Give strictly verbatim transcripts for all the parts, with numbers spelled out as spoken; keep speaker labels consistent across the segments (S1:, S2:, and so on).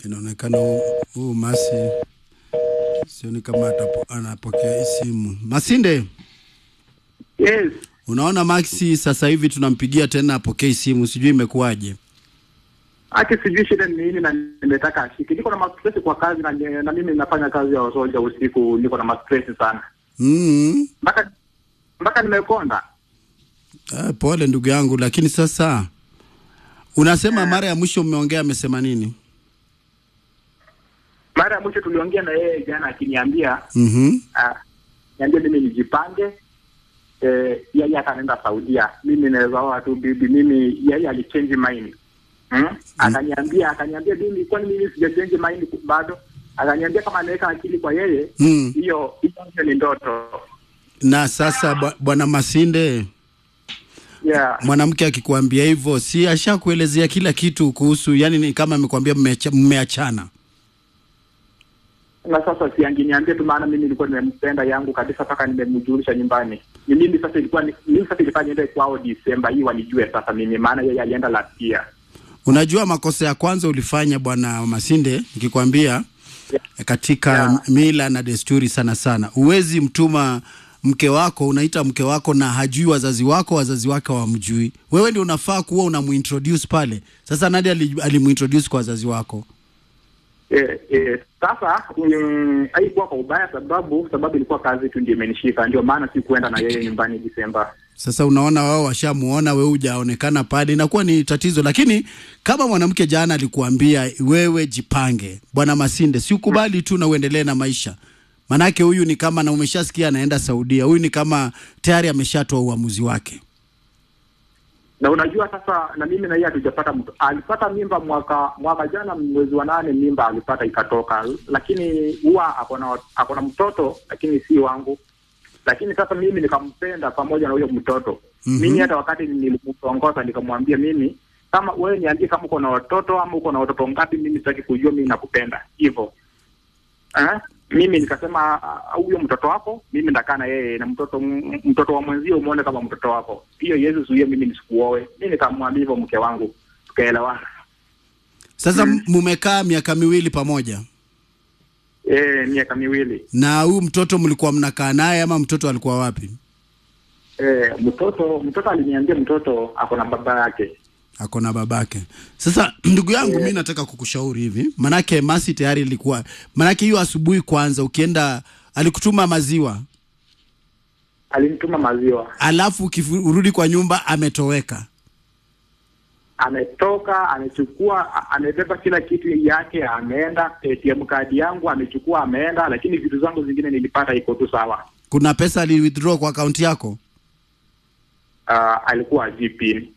S1: Inaonekana huu Masi sioni kama atapo, anapokea simu. Masinde.
S2: Yes.
S1: Unaona Maxi sasa hivi tunampigia tena apokee simu, sijui imekuaje.
S2: Ati sijui shida ni nini na nimetaka ashike. Niko na stress kwa kazi na, na mimi nafanya kazi ya soldier usiku, niko na stress sana.
S1: Mhm.
S2: Mpaka mpaka nimekonda.
S1: Eh, pole ndugu yangu, lakini sasa unasema yeah. Mara ya mwisho umeongea amesema nini?
S2: Mara ya mwisho tuliongea na yeye jana akiniambia
S1: Mhm.
S2: ah, niambia mimi nijipange. Eh, yeye ataenda Saudia. Mimi naweza watu bibi mimi yeye alichange mind. Hmm? Akaniambia akaniambia mimi kwani mimi sijachange mind bado. Akaniambia kama naweka akili kwa yeye, hiyo mm. hiyo ni ndoto.
S1: Na sasa bwana Masinde,
S2: yeah.
S1: Mwanamke akikwambia hivyo, si ashakuelezea kila kitu kuhusu, yani ni kama amekwambia mmeachana?
S2: Na sasa si angeniambia tu, maana mimi nilikuwa nimempenda yangu kabisa paka nimemjulisha nyumbani. Ni mimi sasa ilikuwa ni mimi sasa ilifanya ndio kwao December hii wanijue sasa mimi, maana yeye alienda last year.
S1: Unajua makosa ya kwanza ulifanya bwana Masinde, nikikwambia yeah. katika yeah. mila na desturi sana sana. Uwezi mtuma mke wako, unaita mke wako na hajui wazazi wako, wazazi wake hawamjui. Wewe ndio unafaa kuwa unamuintroduce pale. Sasa nani alimuintroduce kwa wazazi wako?
S2: Eh eh sasa mm, haikuwa kwa ubaya, sababu sababu ilikuwa kazi tu ndio imenishika, ndio maana sikuenda na yeye nyumbani December.
S1: Sasa unaona wao washamuona, wewe hujaonekana pale, inakuwa ni tatizo. Lakini kama mwanamke jana alikuambia wewe jipange, bwana Masinde, si ukubali tu na uendelee na maisha. Manake huyu ni kama, na umeshasikia anaenda Saudia, huyu ni kama tayari ameshatoa uamuzi wake.
S2: Na unajua sasa na mimi na yeye hatujapata mtu. Alipata mimba mwaka mwaka jana mwezi wa nane, mimba alipata ikatoka, lakini huwa akona akona mtoto lakini si wangu. Lakini sasa mimi nikampenda pamoja na huyo mtoto. Mm-hmm. Mimi hata wakati nilimtongoza nikamwambia mimi kama wewe niambie kama uko na watoto ama uko na watoto ngapi, mimi sitaki kujua, mimi nakupenda. Hivyo. Eh? Mimi nikasema huyo uh, mtoto wako mimi ndakaa na yeye, na mtoto mtoto wa mwenzio umeone kama mtoto wako. Hiyo Yesu zuie mimi nisikuoe. Mimi nikamwambia hivyo mke wangu. Tukaelewana.
S1: Sasa mmekaa hmm. miaka miwili pamoja?
S2: Eh, miaka miwili.
S1: Na huyu mtoto mlikuwa mnakaa naye ama mtoto alikuwa wapi?
S2: Eh, mtoto mtoto aliniambia mtoto ako na baba yake.
S1: Ako na babake. Sasa ndugu yangu, yeah. Mimi nataka kukushauri hivi. Manake Masi tayari ilikuwa, manake hiyo asubuhi kwanza ukienda alikutuma maziwa.
S2: Alinituma maziwa.
S1: Alafu ukirudi kwa nyumba ametoweka.
S2: Ametoka, amechukua, amebeba kila kitu yake, ameenda. A T M card yangu amechukua, ameenda, lakini vitu zangu zingine nilipata iko tu sawa.
S1: Kuna pesa ali withdraw kwa account yako?
S2: Uh, alikuwa G P.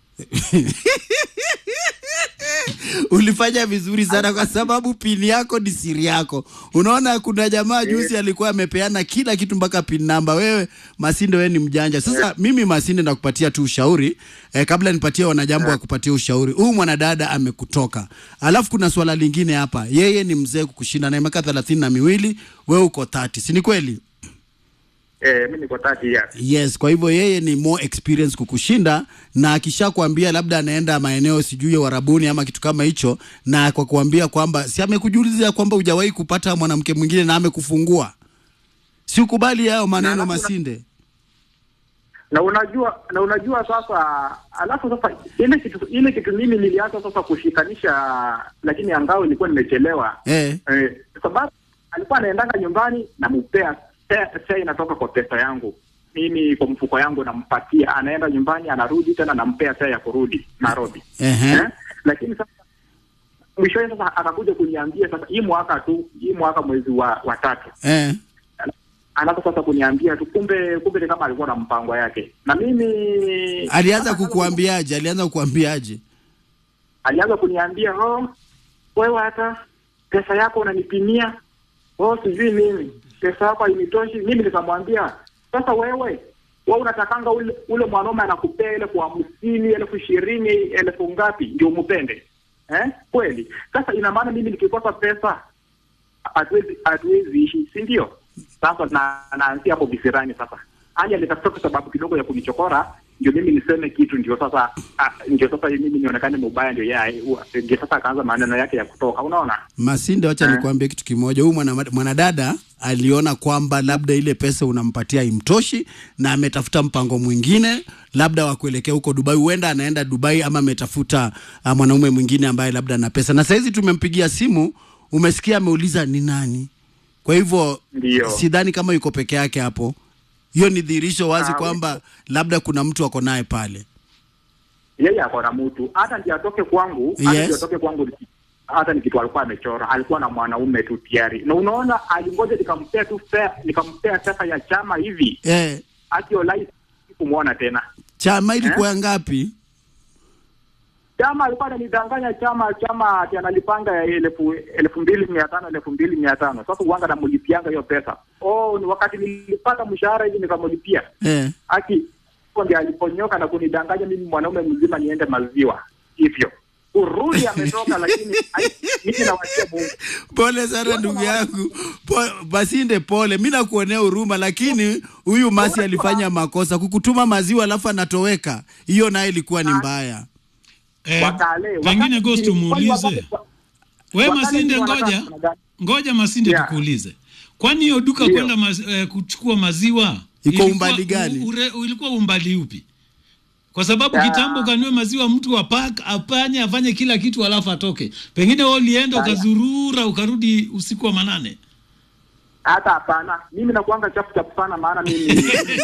S1: Ulifanya vizuri sana kwa sababu pini yako ni siri yako. Unaona kuna jamaa juzi alikuwa amepeana kila kitu mpaka pin number. Wewe Masinde, wewe ni mjanja. Sasa mimi Masinde nakupatia tu ushauri eh, kabla nipatie wanajambo wa kupatia ushauri. Huyu mwanadada amekutoka. Alafu kuna swala lingine hapa. Yeye ni mzee kukushinda na miaka thelathini na miwili, wewe uko thelathini. Si ni kweli?
S2: Eh, mimi niko thelathini years.
S1: Yes, kwa hivyo yeye ni more experience kukushinda, na akishakwambia labda anaenda maeneo sijui ya Warabuni ama kitu kama hicho, na kwa kuambia kwamba si amekujuliza kwamba hujawahi kupata mwanamke mwingine na amekufungua, si ukubali hayo maneno na Masinde.
S2: Na unajua na unajua sasa, alafu sasa ile kitu ile kitu mimi nilianza sasa kushikanisha, lakini angao ilikuwa nimechelewa.
S1: Eh,
S2: eh sababu alikuwa anaendanga nyumbani na mpea pesa inatoka kwa pesa yangu. Mimi kwa mfuko yangu nampatia, anaenda nyumbani anarudi tena nampea pesa ya kurudi Nairobi.
S1: Uh-huh.
S2: Eh? Lakini sasa mwisho sasa akakuja kuniambia sasa hii mwaka tu, hii mwaka mwezi wa, wa tatu.
S1: Eh.
S2: Anaanza sasa kuniambia tu kumbe kumbe kama alikuwa na mpango yake. Na mimi
S1: alianza kukuambiaje? Alianza kukuambiaje?
S2: Alianza kuniambia, "Oh, wewe hata pesa yako unanipimia. Oh, sijui mimi. Pesa yako hainitoshi." Mimi nikamwambia, "Sasa wewe, wewe unatakanga ule, ule mwanaume anakupea ile kwa hamsini, elfu ishirini, elfu ngapi ndio umpende?" Eh? Kweli. Sasa ina maana mimi nikikosa pesa hatuwezi hatuwezi ishi, si ndio? Sasa na naanzia hapo bisirani sasa. Anya nitafuta sababu kidogo ya kunichokora ndio mimi niseme kitu ndio sasa ah, ndio sasa mimi nionekane mbaya ndio yeye ndio sasa akaanza maneno yake ya kutoka, unaona.
S1: Masinde, acha eh, nikwambie kitu kimoja. Huyu mwana mwanadada aliona kwamba labda ile pesa unampatia imtoshi na ametafuta mpango mwingine labda wa kuelekea huko Dubai, huenda anaenda Dubai ama ametafuta uh, mwanaume mwingine ambaye labda ana pesa. Na saizi tumempigia simu, umesikia ameuliza ni nani. Kwa hivyo sidhani kama yuko peke yake hapo. Hiyo ni dhihirisho wazi kwamba labda kuna mtu ako naye pale.
S2: Yeye ako na mtu, hata ndiye atoke kwangu, hata
S1: yes.
S2: ndiye atoke kwangu hata ni kitu alikuwa amechora, alikuwa na mwanaume tu tayari. Na unaona alingoja nikampea tu fare, nikampea pesa ya chama hivi.
S1: Eh.
S2: Atio live kumuona tena.
S1: Chama ilikuwa eh? ngapi?
S2: Chama alikuwa ananidanganya chama chama ati analipanga ya elfu elfu mbili mia tano elfu mbili mia tano. Sasa uanga na mulipianga hiyo pesa. Oh, ni wakati nilipata mshahara hivi nikamlipia.
S1: Eh.
S2: Aki ndio aliponyoka na kunidanganya mimi mwanaume mzima niende maziwa. Hivyo. Urudi ametoka lakini mimi nawachia Mungu.
S1: Pole sana ndugu yangu. Masinde pole. Mimi nakuonea huruma lakini huyu Masi alifanya makosa kukutuma maziwa alafu anatoweka. Hiyo naye ilikuwa ni mbaya.
S3: Eh, pengine Ghost tumuulize. Wewe Masinde ngoja. Ngoja Masinde yeah. tukuulize. Kwani hiyo duka yeah. kwenda maz, eh, kuchukua maziwa
S1: iko umbali gani?
S3: Ilikuwa umbali upi? Kwa sababu yeah. kitambo kanue maziwa mtu apak apanye afanye kila kitu alafu atoke. Pengine wewe ulienda ukazurura ukarudi usiku wa manane.
S2: Hata hapana. Mimi nakuanga chapu chapu sana maana mimi.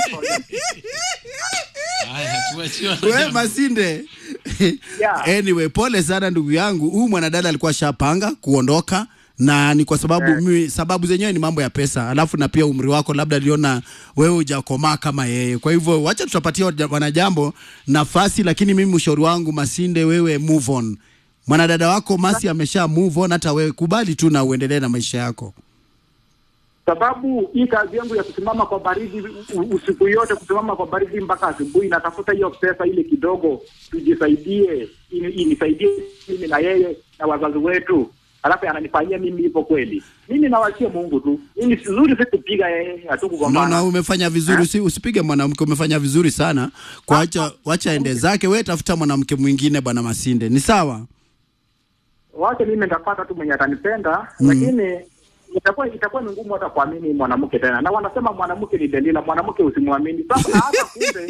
S3: Haya tuachiwa.
S1: Wewe Masinde. yeah. Anyway, pole sana ndugu yangu. Huyu mwanadada alikuwa shapanga kuondoka na ni kwa sababu yeah. mimi sababu zenyewe ni mambo ya pesa. Alafu na pia umri wako labda aliona wewe hujakomaa kama yeye. Kwa hivyo wacha tutapatia wanajambo nafasi, lakini mimi ushauri wangu Masinde, wewe move on. Mwanadada wako Masi amesha move on, hata wewe kubali tu na uendelee na maisha yako.
S2: Sababu hii kazi yangu ya kusimama kwa baridi usiku yote, kusimama kwa baridi mpaka asubuhi, natafuta hiyo pesa ile kidogo tujisaidie, inisaidie mimi na yeye na wazazi wetu. Alafu ananifanyia mimi ipo kweli. Mimi nawachia Mungu tu. Mimi sizuri si kupiga yeye, hatukugombana.
S1: No, no, umefanya vizuri, si usipige mwanamke, umefanya vizuri sana. Kwa acha wacha ende zake, wewe tafuta mwanamke mwingine bwana Masinde. Ni sawa?
S2: Wacha mimi nitapata tu mwenye atanipenda, mm. lakini itakuwa itakuwa ni ngumu hata kuamini mwanamke tena. Na wanasema mwanamke ni Delila, mwanamke usimwamini. Sasa hata kumbe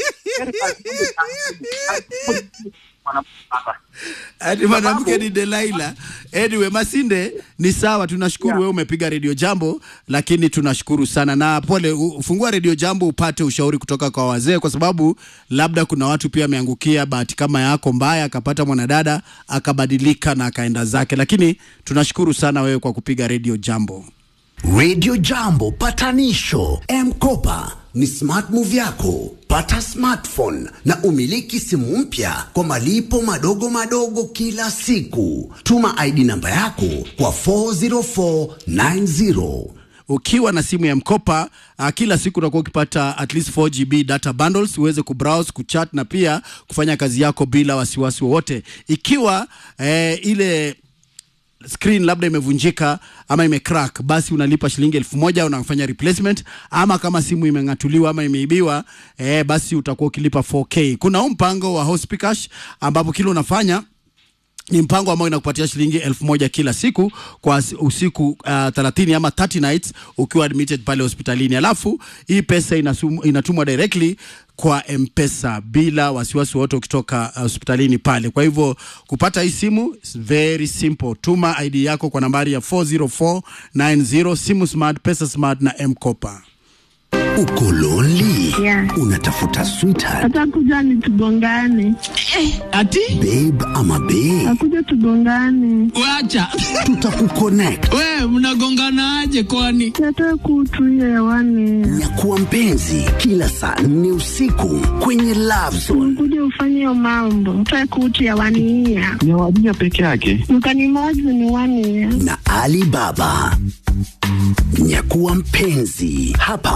S1: ati mwanamke ni Delilah. Anyway, Masinde ni sawa, tunashukuru yeah. wewe umepiga Radio Jambo, lakini tunashukuru sana na pole. Ufungua Radio Jambo upate ushauri kutoka kwa wazee, kwa sababu labda kuna watu pia wameangukia bahati kama yako mbaya, akapata mwanadada akabadilika na akaenda zake, lakini tunashukuru sana wewe kwa kupiga Radio Jambo.
S4: Radio Jambo patanisho. M-Kopa ni smart move yako. Pata smartphone na umiliki simu mpya kwa malipo madogo madogo kila siku. Tuma I D namba yako kwa four zero four nine zero.
S1: Ukiwa na simu ya Mkopa, uh, kila siku utakuwa ukipata at least four gigabytes data bundles, uweze kubrowse, kuchat na pia kufanya kazi yako bila wasiwasi wowote. Ikiwa eh, ile screen labda imevunjika ama imecrack, basi unalipa shilingi elfu moja unafanya replacement, ama kama simu imengatuliwa ama imeibiwa eh, basi utakuwa ukilipa four K. Kuna mpango wa Hospicash ambapo kile unafanya ni mpango ambao inakupatia shilingi elfu moja kila siku kwa usiku uh, thelathini ama thirty nights ukiwa admitted pale hospitalini. Alafu hii pesa inatumwa directly kwa M-Pesa bila wasiwasi wote ukitoka uh, hospitalini pale. Kwa hivyo kupata hii simu is very simple. Tuma I D yako kwa nambari ya four zero four nine zero. Simu smart, pesa smart na M-Kopa.
S4: Uko lonely?
S5: Yeah.
S4: Unatafuta sweetheart?
S5: Atakuja ni tugongane.
S3: Eh, ati?
S4: Babe ama babe?
S5: Akuja tugongane.
S3: Wacha.
S4: Tutakuconnect.
S3: We, mnagongana aje kwani?
S5: Nataka kutuia hewani.
S4: Nyakuwa mpenzi kila saa nne usiku kwenye Love Zone.
S5: Kuja ufanye hiyo mambo. Nataka kutuia hewani.
S6: Ni wajia peke yake.
S5: Mkanimoji ni wani.
S4: Na Ali Baba. Nyakuwa mpenzi hapa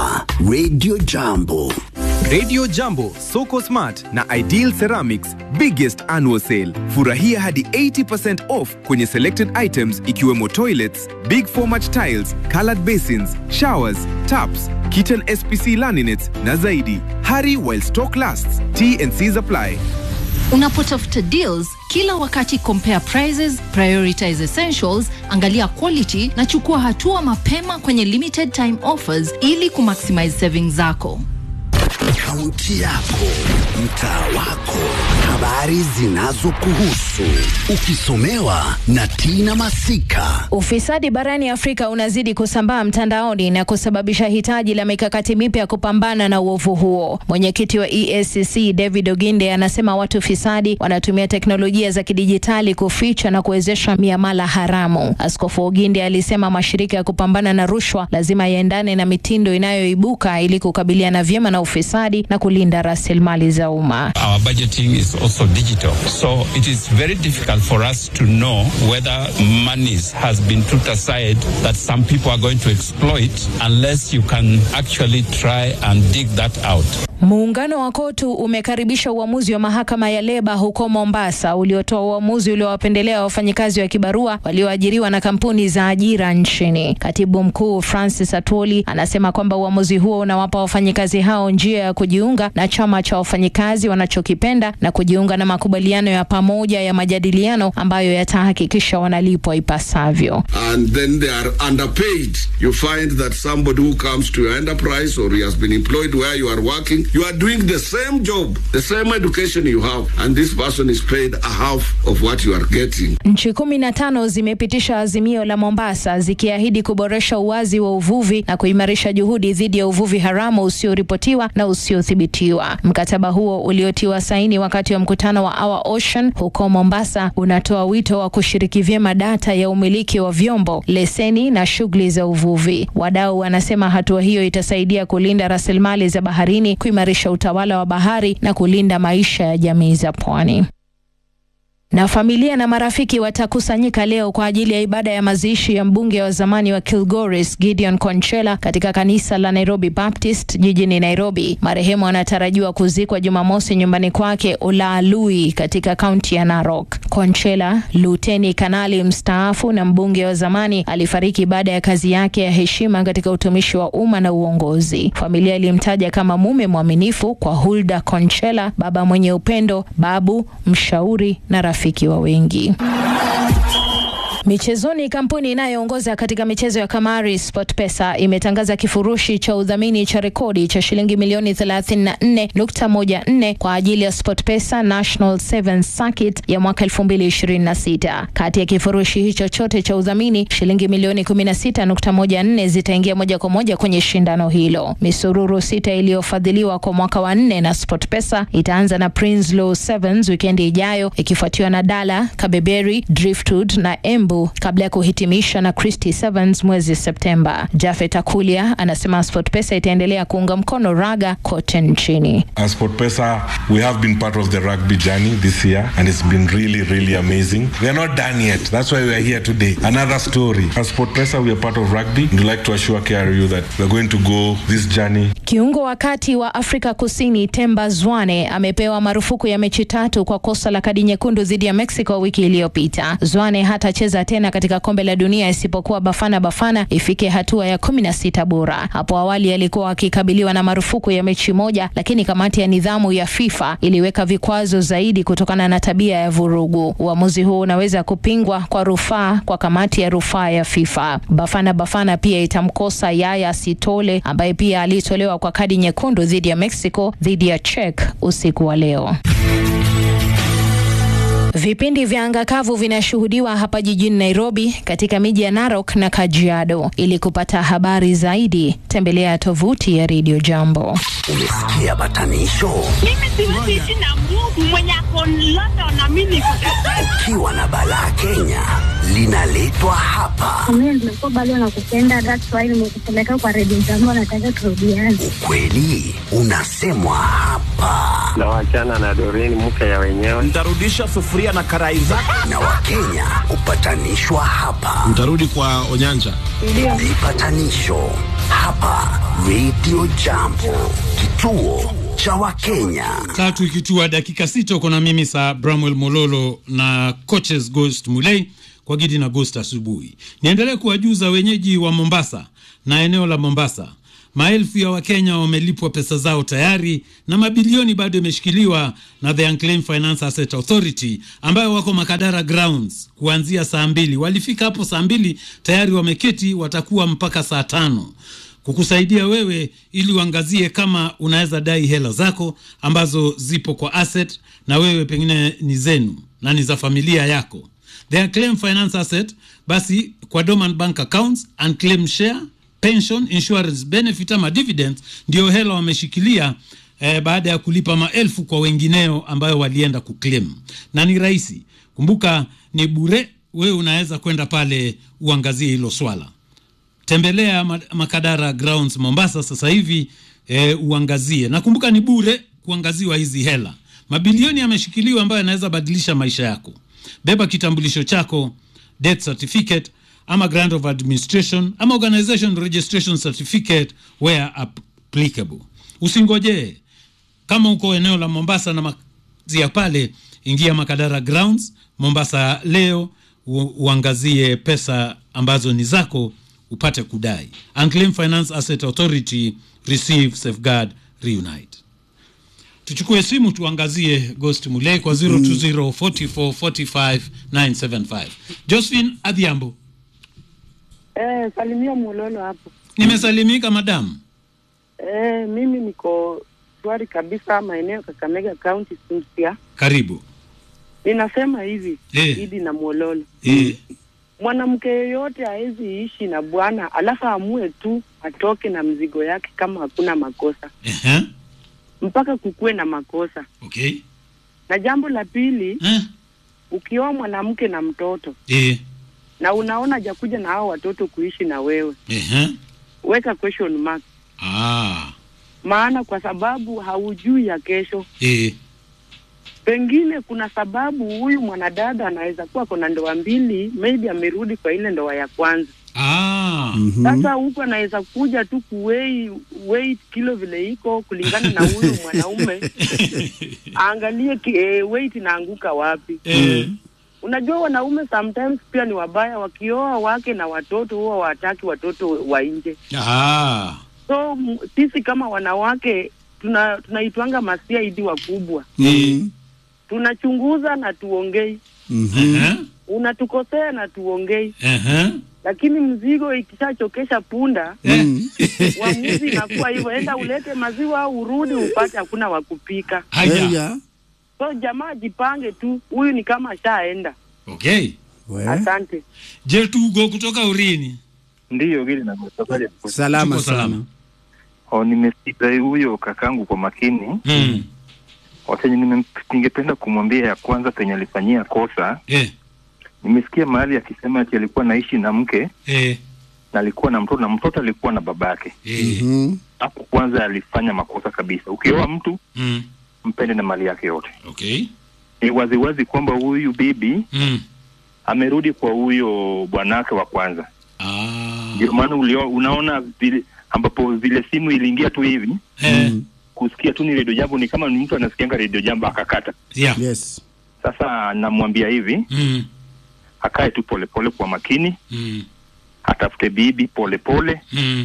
S4: Radio Jambo.
S7: Radio Jambo, Soko Smart na Ideal Ceramics biggest annual sale. Furahia hadi eighty percent off kwenye selected items ikiwemo toilets, big format tiles, colored basins, showers, taps, kitchen S P C laminates na zaidi. Hurry while stock lasts. T and C's apply.
S8: Unapotafuta deals, kila wakati compare prices, prioritize essentials, angalia quality na chukua hatua mapema kwenye limited time offers ili kumaximize savings zako.
S4: Kaunti yako, mtaa wako, habari zinazokuhusu, ukisomewa na Tina Masika.
S9: Ufisadi barani Afrika unazidi kusambaa mtandaoni na kusababisha hitaji la mikakati mipya kupambana na uovu huo. Mwenyekiti wa E A C C David Oginde anasema watu fisadi wanatumia teknolojia za kidijitali kuficha na kuwezesha miamala haramu. Askofu Oginde alisema mashirika ya kupambana na rushwa lazima yaendane na mitindo inayoibuka ili kukabiliana vyema na ufisadi na kulinda rasilimali za umma.
S10: Our budgeting is also digital, so it is very difficult for us to know whether monies has been put aside that some people are going to exploit unless you can actually try and dig that out.
S9: Muungano wa KOTU umekaribisha uamuzi wa mahakama ya leba huko Mombasa uliotoa uamuzi uliowapendelea wafanyikazi wa kibarua walioajiriwa na kampuni za ajira nchini. Katibu mkuu Francis Atwoli anasema kwamba uamuzi huo unawapa wafanyikazi hao njia ya kujiunga na chama cha wafanyikazi wanachokipenda na kujiunga na makubaliano ya pamoja ya majadiliano ambayo yatahakikisha wanalipwa ipasavyo.
S11: And then they are underpaid. You find that somebody who comes to your enterprise or he has been employed where you are working, you are doing the same job, the same education you have, and this person is paid a half of what you are getting.
S9: Nchi kumi na tano zimepitisha azimio la Mombasa zikiahidi kuboresha uwazi wa uvuvi na kuimarisha juhudi dhidi ya uvuvi haramu usioripotiwa na usiothibitiwa. Mkataba huo uliotiwa saini wakati wa mkutano wa Our Ocean huko Mombasa unatoa wito wa kushiriki vyema data ya umiliki wa vyombo, leseni na shughuli za uvuvi. Wadau wanasema hatua hiyo itasaidia kulinda rasilimali za baharini, kuimarisha utawala wa bahari na kulinda maisha ya jamii za pwani. Na familia na marafiki watakusanyika leo kwa ajili ya ibada ya mazishi ya mbunge wa zamani wa Kilgoris Gideon Konchela katika kanisa la Nairobi Baptist jijini Nairobi. Marehemu anatarajiwa kuzikwa Jumamosi nyumbani kwake Olaalui katika kaunti ya Narok. Konchela, luteni kanali mstaafu na mbunge wa zamani, alifariki baada ya kazi yake ya heshima katika utumishi wa umma na uongozi. Familia ilimtaja kama mume mwaminifu kwa Hulda Konchela, baba mwenye upendo, babu, mshauri na rafiki wa wengi. Michezoni, kampuni inayoongoza katika michezo ya kamari SportPesa imetangaza kifurushi cha udhamini cha rekodi cha shilingi milioni thelathini na nne nukta moja nne kwa ajili ya SportPesa National Sevens Circuit ya mwaka elfu mbili ishirini na sita. Kati ya kifurushi hicho chote cha udhamini, shilingi milioni kumi na sita nukta moja nne zitaingia moja kwa moja kwenye shindano hilo. Misururu sita iliyofadhiliwa kwa mwaka wa nne na SportPesa itaanza na Prince Law Sevens wikendi ijayo, ikifuatiwa na Dala, Kabeberi, Driftwood na Embu kabla ya kuhitimisha na Christie Sevens mwezi Septemba. Jafet Akulia anasema SportPesa itaendelea kuunga mkono raga kote nchini.
S12: As SportPesa, we have been part of the rugby journey this year and it's been really really amazing. We are not done yet. That's why we are here today. Another story. As SportPesa, we are part of rugby. We'd like to assure K R U that we are going to go this journey.
S9: Kiungo wakati wa Afrika Kusini Temba Zwane amepewa marufuku ya mechi tatu kwa kosa la kadi nyekundu dhidi ya Mexico wiki iliyopita. Zwane hatacheza tena katika kombe la dunia isipokuwa Bafana Bafana ifike hatua ya kumi na sita bora. Hapo awali alikuwa akikabiliwa na marufuku ya mechi moja, lakini kamati ya nidhamu ya FIFA iliweka vikwazo zaidi kutokana na tabia ya vurugu. Uamuzi huu unaweza kupingwa kwa rufaa kwa kamati ya rufaa ya FIFA. Bafana Bafana pia itamkosa Yaya Sitole ambaye pia alitolewa kwa kadi nyekundu dhidi ya Mexico dhidi ya Czech usiku wa leo. Vipindi vya angakavu vinashuhudiwa hapa jijini Nairobi, katika miji ya Narok na Kajiado. Ili kupata habari zaidi, tembelea tovuti ya Radio Jambo.
S4: Umesikia batanisho?
S5: Mimi siwezi ishi na Mungu mwenye ako London na mimi niko Kajiado.
S4: Ukiwa na balaa Kenya, linaletwa hapa.
S5: Mimi nimekuwa bado nakupenda, that's why nimekupeleka kwa Radio Jambo, nataka turudiane.
S4: Ukweli unasemwa hapa.
S13: Na wachana na Doreen mke ya wenyewe.
S14: Nitarudisha sufuria na karai zako.
S4: Na Wakenya upatanishwa hapa.
S14: Mtarudi kwa Onyanja.
S5: Ndio.
S4: Vipatanisho hapa Radio Jambo, kituo cha Wakenya.
S3: Tatu ikitua dakika sita, uko na mimi saa Bramwell Mololo na coaches Ghost Mulei kwa Gidi na Ghost asubuhi. Niendelee kuwajuza wenyeji wa Mombasa na eneo la Mombasa. Maelfu ya Wakenya wamelipwa pesa zao tayari na mabilioni bado yameshikiliwa na the Unclaimed Finance Asset Authority ambayo wako Makadara Grounds kuanzia saa mbili. Walifika hapo saa mbili tayari wameketi, watakuwa mpaka saa tano. Kukusaidia wewe ili uangazie kama unaweza dai hela zako ambazo zipo kwa asset na wewe pengine ni zenu na ni za familia yako. The Unclaimed Finance Asset basi kwa dormant bank accounts, unclaimed share, pension, insurance benefit ama dividends ndio hela wameshikilia eh, baada ya kulipa maelfu kwa wengineo ambayo walienda kuclaim. Na ni rahisi. Kumbuka ni bure, wewe unaweza kwenda pale uangazie hilo swala. Tembelea Makadara Grounds Mombasa sasa hivi eh, uangazie. Na kumbuka ni bure kuangaziwa hizi hela. Mabilioni yameshikiliwa ambayo yanaweza badilisha maisha yako. Beba kitambulisho chako, death certificate, ama grant of administration, ama organization registration certificate where applicable. Usingoje. Kama uko eneo la Mombasa na mazia pale, ingia Makadara Grounds Mombasa leo u- uangazie pesa ambazo ni zako upate kudai. Unclaimed Finance Asset Authority, receive, safeguard, reunite. Tuchukue simu tuangazie Ghost Mulei kwa zero two zero four four four five nine seven five. Josephine Adhiambo.
S15: Eh, salimia Mololo hapo.
S3: Nimesalimika madam.
S15: Eh, mimi niko shwari kabisa maeneo Kakamega County Sunsia.
S3: Karibu.
S15: Ninasema hivi,
S3: Eh.
S15: Idi na Mololo.
S3: Eh.
S15: Mwanamke yeyote haezi ishi na bwana alafu amue tu atoke na mzigo yake kama hakuna makosa.
S3: Eh.
S15: Mpaka kukue na makosa.
S3: Okay.
S15: Na jambo la pili,
S3: eh.
S15: ukioa mwanamke na mtoto
S3: Eh.
S15: na unaona hajakuja na hao watoto kuishi na wewe,
S3: Eh.
S15: weka question mark.
S3: Ah.
S15: Maana kwa sababu haujui ya kesho.
S3: Eh.
S15: Pengine kuna sababu huyu mwanadada anaweza kuwa kuna ndoa mbili, maybe amerudi kwa ile ndoa ya kwanza.
S3: Ah.
S15: Sasa huko anaweza kuja tu kuwei weight kilo vile iko kulingana na huyu mwanaume. Angalie ki, eh, weight inaanguka wapi.
S3: Eh.
S15: Unajua wanaume sometimes pia ni wabaya, wakioa wake na watoto huwa wataki watoto wa nje.
S3: Ah.
S15: So m- sisi kama wanawake tuna tunaitwanga masia idi wakubwa.
S3: Mm.
S15: Tunachunguza na tuongei.
S3: Mhm.
S15: Unatukosea na tuongei.
S3: Eh.
S15: Lakini mzigo ikishachokesha punda,
S3: Mm.
S15: uamuzi inakuwa hivyo, enda ulete maziwa au urudi upate hakuna wa kupika.
S3: Haya.
S15: So jamaa jipange tu, huyu ni kama ashaenda.
S3: Okay.
S15: Asante.
S3: Je, tugo kutoka Urini.
S16: Ndiyo gili na msafari.
S1: Salama
S3: Tuko salama.
S1: sana.
S16: O, nimesikiza huyo kakangu kwa makini.
S3: Mm.
S16: Watenye nime- ningependa kumwambia ya kwanza penye alifanyia kosa.
S3: Eh.
S16: Nimesikia mahali akisema ati alikuwa naishi na mke.
S3: Eh.
S16: Na alikuwa na mtoto na mtoto alikuwa na babake.
S3: Eh.
S16: Hapo kwanza alifanya makosa kabisa. Ukioa mtu,
S3: Mm.
S16: mpende na mali yake yote.
S3: Okay.
S16: Ni wazi wazi kwamba huyu bibi
S3: Mm.
S16: amerudi kwa huyo bwanake wa kwanza.
S3: Ah.
S16: Ndio maana ulio unaona vile ambapo vile simu iliingia tu hivi.
S3: Eh.
S16: Kusikia tu ni Radio Jambo ni kama ni mtu anasikianga Radio Jambo akakata.
S3: Yeah.
S1: Yes.
S16: Sasa namwambia hivi,
S3: Mm.
S16: akae tu pole pole kwa makini,
S3: Mm.
S16: atafute bibi pole pole,
S3: Mm.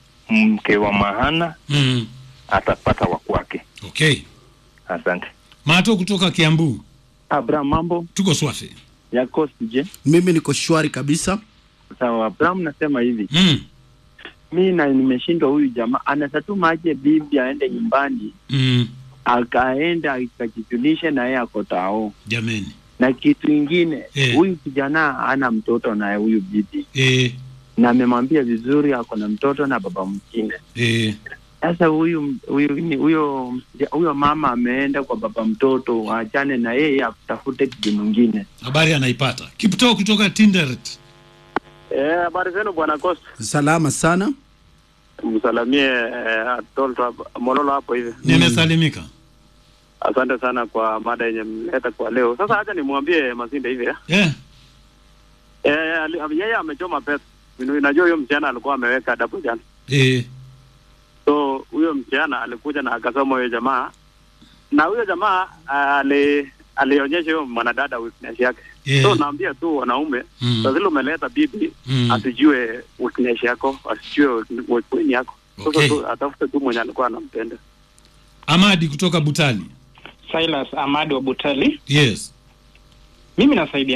S16: mke wa mahana,
S3: Mm.
S16: atapata wa kwake.
S3: Okay.
S16: Asante.
S3: Mato kutoka Kiambu.
S17: Abraham, mambo
S3: Tuko swafi.
S17: yako sije?
S1: Mimi niko shwari kabisa.
S17: Sawa, Abraham, nasema hivi.
S3: Mm.
S17: Mimi na nimeshindwa, huyu jamaa anasatuma aje bibi aende nyumbani,
S3: Mm.
S17: akaenda akajijulisha na yeye ako tao.
S3: Jameni.
S17: Na kitu ingine,
S3: Eh.
S17: huyu kijana ana mtoto na huyu bibi.
S3: Eh.
S17: Na amemwambia vizuri ako na mtoto na baba mwingine.
S3: Eh.
S17: Sasa huyu huyu ni- huyo huyo mama ameenda kwa baba mtoto, waachane na yeye atafute kitu mwingine.
S3: Habari anaipata. Kipto kutoka Tinderet.
S18: Eh, habari zenu bwana Costa.
S1: Salama sana.
S18: Msalimie eh, Adolfo hapo- Mololo hapo hivi.
S3: Nimesalimika.
S18: Asante sana kwa mada yenye mleta kwa leo. Sasa acha nimwambie Masinde hivi eh.
S3: Yeah.
S18: Eh, ali- yeye amechoma pesa. Mimi najua huyo msichana alikuwa ameweka double jana.
S3: Eh.
S18: So huyo msichana alikuja na akasoma huyo jamaa, na huyo jamaa ali alionyesha huyo mwanadada weakness yake.
S3: Yeah.
S18: So naambia tu wanaume,
S3: Mm.
S18: sasa zile umeleta bibi,
S3: Mm.
S18: asijue weakness yako, asijue weakness yako. Sasa
S3: Okay.
S18: tu atafute tu mwenye alikuwa anampenda.
S3: Amadi kutoka Butali.
S19: Silas Amadi wa Butali.
S3: Yes.
S19: Mimi nasaidia